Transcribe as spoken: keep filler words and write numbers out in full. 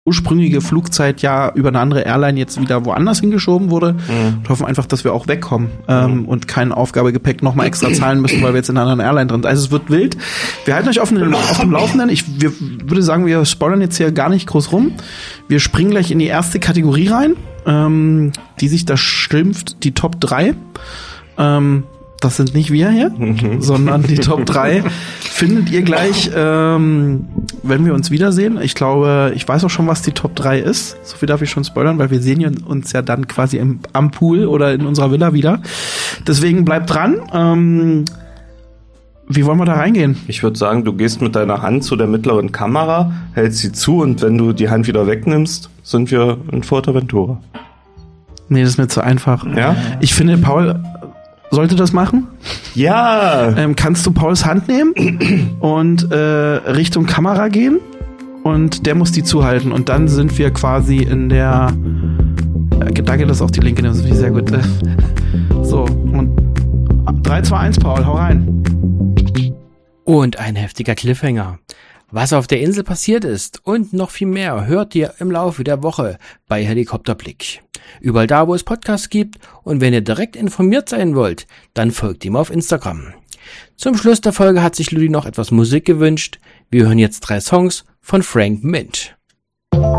ursprüngliche Flugzeit ja über eine andere Airline jetzt wieder woanders hingeschoben wurde. Mhm. Und hoffen einfach, dass wir auch wegkommen ähm, mhm. und kein Aufgabegepäck nochmal extra zahlen müssen, weil wir jetzt in einer anderen Airline drin sind. Also es wird wild. Wir halten euch auf dem, auf dem Laufenden. Ich wir, würde sagen, wir spoilern jetzt hier gar nicht groß rum. Wir springen gleich in die erste Kategorie rein, ähm, die sich da schimpft, die Top drei. Ähm, das sind nicht wir hier, mhm. sondern die Top drei findet ihr gleich, ähm, wenn wir uns wiedersehen. Ich glaube, ich weiß auch schon, was die Top drei ist. So viel darf ich schon spoilern, weil wir sehen uns ja dann quasi im, am Pool oder in unserer Villa wieder. Deswegen bleibt dran. Ähm, wie wollen wir da reingehen? Ich würde sagen, du gehst mit deiner Hand zu der mittleren Kamera, hältst sie zu und wenn du die Hand wieder wegnimmst, sind wir in Fuerteventura. Nee, das ist mir zu einfach. Ja? Ich finde, Paul sollte das machen. Ja. Ähm, kannst du Pauls Hand nehmen und äh, Richtung Kamera gehen und der muss die zuhalten und dann sind wir quasi in der äh, da geht das auf die linke, das ist sehr gut. So, und drei, zwei, eins, Paul, hau rein. Und ein heftiger Cliffhanger. Was auf der Insel passiert ist und noch viel mehr hört ihr im Laufe der Woche bei Helikopterblick. Überall da, wo es Podcasts gibt und wenn ihr direkt informiert sein wollt, dann folgt ihm auf Instagram. Zum Schluss der Folge hat sich Ludi noch etwas Musik gewünscht. Wir hören jetzt drei Songs von Frank Mint.